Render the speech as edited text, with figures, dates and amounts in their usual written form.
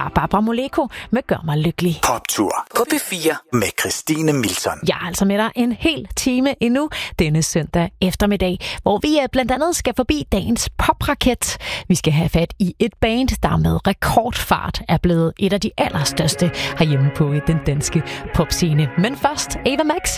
var Barbara Moleko med Gør mig lykkelig. Poptur på P4 med Christine Milton. Jeg er altså med dig en hel time endnu denne søndag eftermiddag, hvor vi blandt andet skal forbi dagens popraket. Vi skal have fat i et band, der med rekordfart er blevet et af de allerstørste herhjemme på den danske popscene. Men først Ava Max